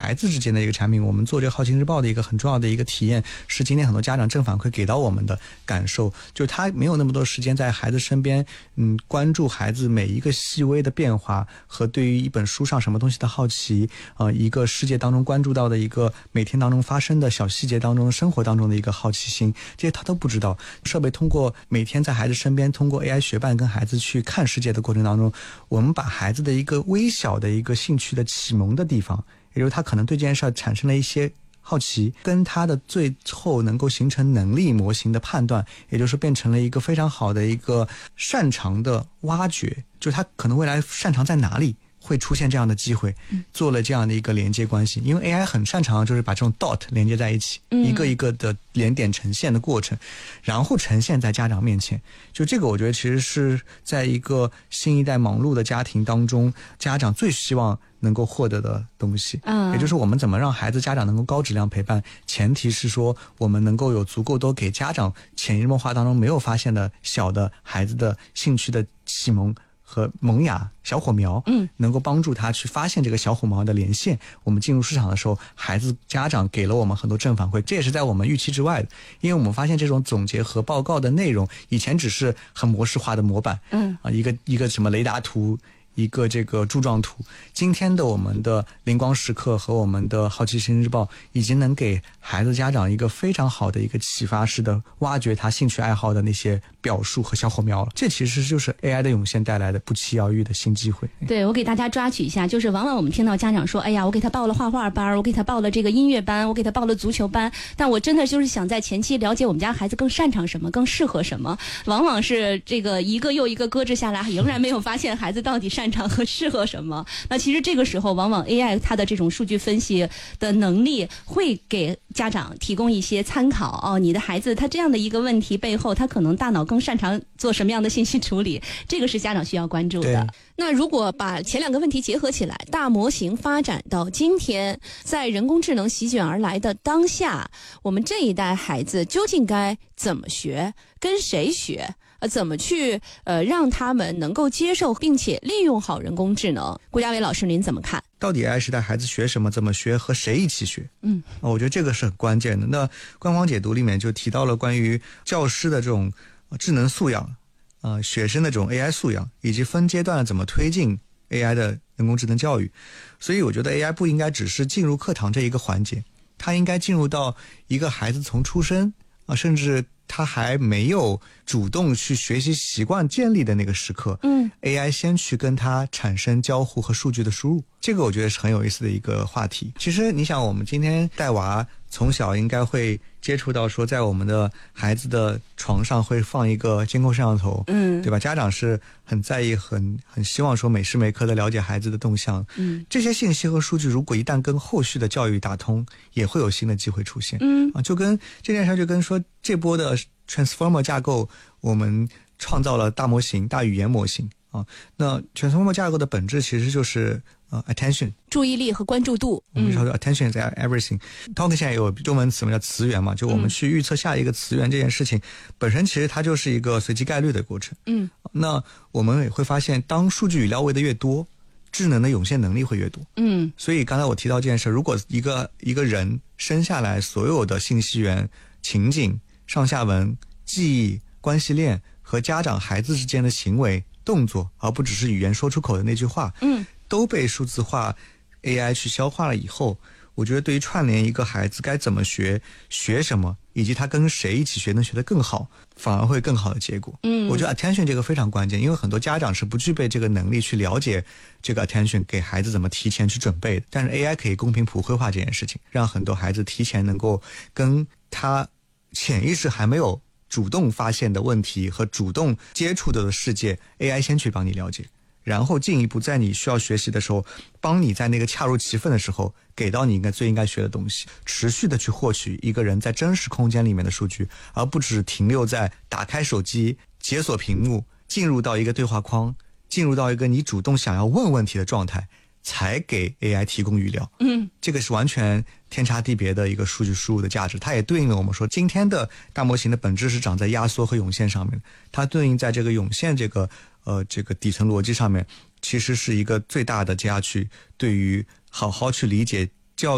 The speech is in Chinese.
孩子之间的一个产品。我们做这个好奇心日报的一个很重要的一个体验是今天很多家长正反馈给到我们的感受，就是他没有那么多时间在孩子身边关注孩子每一个细微的变化和对于一本书上什么东西的好奇，一个世界当中关注到的一个每天当中发生的小细节当中生活当中的一个好奇心，这些他都不知道。设备通过每天在孩子身边，通过 AI 学伴跟孩子去看世界的过程当中，我们把孩子的一个微小的一个兴趣的启蒙的地方，也就是他可能对这件事产生了一些好奇，跟他的最后能够形成能力模型的判断，也就是变成了一个非常好的一个擅长的挖掘，就是他可能未来擅长在哪里会出现这样的机会，做了这样的一个连接关系。因为 AI 很擅长就是把这种 dot 连接在一起，一个一个的连点呈现的过程，然后呈现在家长面前。就这个我觉得其实是在一个新一代忙碌的家庭当中，家长最希望能够获得的东西，也就是我们怎么让孩子家长能够高质量陪伴，前提是说我们能够有足够多给家长潜移默化当中没有发现的小的孩子的兴趣的启蒙和萌芽小火苗，能够帮助他去发现这个小火苗的连线。我们进入市场的时候，孩子家长给了我们很多正反馈，这也是在我们预期之外的。因为我们发现这种总结和报告的内容，以前只是很模式化的模板，一个什么雷达图，一个这个柱状图。今天的我们的灵光时刻和我们的好奇心日报已经能给孩子家长一个非常好的一个启发式的挖掘他兴趣爱好的那些表述和小火苗了。这其实就是 AI 的涌现带来的不期而遇的新机会。 对，我给大家抓取一下，就是往往我们听到家长说，哎呀，我给他报了画画班，我给他报了这个音乐班，我给他报了足球班，但我真的就是想在前期了解我们家孩子更擅长什么，更适合什么。往往是这个一个又一个搁置下来，仍然没有发现孩子到底擅长和适合什么。那其实这个时候往往 AI 它的这种数据分析的能力会给家长提供一些参考，你的孩子他这样的一个问题背后，他可能大脑更擅长做什么样的信息处理，这个是家长需要关注的。那如果把前两个问题结合起来，大模型发展到今天，在人工智能席卷而来的当下，我们这一代孩子究竟该怎么学，跟谁学，怎么去让他们能够接受并且利用好人工智能？顾家伟老师您怎么看？ 到底 AI 时代孩子学什么，怎么学，和谁一起学？我觉得这个是很关键的。那官方解读里面就提到了关于教师的这种智能素养，学生的这种 AI 素养，以及分阶段怎么推进 AI 的人工智能教育。所以我觉得 AI 不应该只是进入课堂这一个环节，它应该进入到一个孩子从出生甚至他还没有主动去学习习惯建立的那个时刻，AI 先去跟他产生交互和数据的输入，这个我觉得是很有意思的一个话题。其实你想，我们今天带娃从小应该会接触到说，在我们的孩子的床上会放一个监控摄像头，对吧？家长是很在意很希望说每时每刻的了解孩子的动向，这些信息和数据如果一旦跟后续的教育打通，也会有新的机会出现，就跟这件事就跟说这波的 Transformer 架构，我们创造了大模型、大语言模型那 Transformer 架构的本质其实就是attention 注意力和关注度， 我们说 attention is everything。Talk 现在有中文词嘛，叫词源嘛，就我们去预测下一个词源这件事情本身其实它就是一个随机概率的过程。那我们也会发现，当数据语料喂的越多，智能的涌现能力会越多。所以刚才我提到这件事，如果一个人生下来所有的信息源、情景、上下文、记忆、关系链和家长孩子之间的行为动作，而不只是语言说出口的那句话，都被数字化 AI 去消化了以后，我觉得对于串联一个孩子该怎么学什么，以及他跟谁一起学能学得更好，反而会更好的结果。我觉得 attention 这个非常关键，因为很多家长是不具备这个能力去了解这个 attention 给孩子怎么提前去准备的，但是 AI 可以公平普惠化这件事情，让很多孩子提前能够跟他潜意识还没有主动发现的问题和主动接触的世界 AI 先去帮你了解，然后进一步在你需要学习的时候，帮你在那个恰如其分的时候给到你最应该学的东西，持续的去获取一个人在真实空间里面的数据，而不只停留在打开手机解锁屏幕进入到一个对话框，进入到一个你主动想要问问题的状态才给 AI 提供语料。这个是完全天差地别的一个数据输入的价值，它也对应了我们说今天的大模型的本质是长在压缩和涌现上面，它对应在这个涌现这个底层逻辑上面，其实是一个最大的接下去对于好好去理解